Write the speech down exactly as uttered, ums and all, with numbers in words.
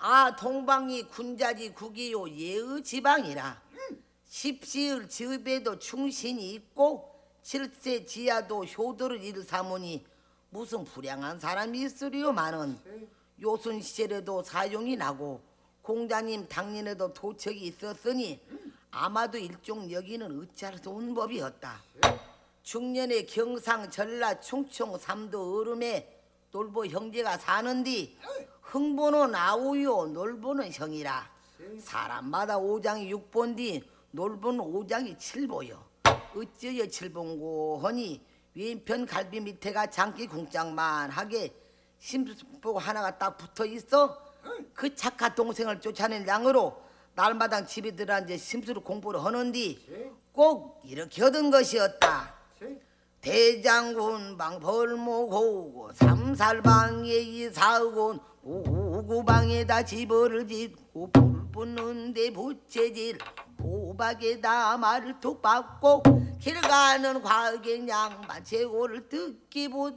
아 동방이 군자지 국이요 예의 지방이라 십시을 집에도 충신이 있고 칠세 지하도 효도를 일삼으니 무슨 불량한 사람이 있으리요마는 요순 시절에도 사용이 나고 공자님 당년에도 도척이 있었으니 아마도 일종 여기는 어찌할 수 없는 법이었다. 중년에 경상 전라 충청 삼도 얼음에 놀보 형제가 사는디 흥보는 아우요 놀보는 형이라 사람마다 오장이 육본디 놀보는 오장이 칠보요 어찌여 칠본고 하니 왼편 갈비 밑에가 장기 궁장만 하게 심수보 하나가 딱 붙어 있어 그 착한 동생을 쫓아낸 양으로 날마당 집에 들어앉아 심수로 공부를 하는디 꼭 이렇게 얻은 것이었다. 대장군 방 벌목하고 삼살방에 이사하고 오구방에다 집을 짓고 불 붙는데 부채질 호박에다 말을 툭 박고 길 가는 과객 양반 재고를 듣기 못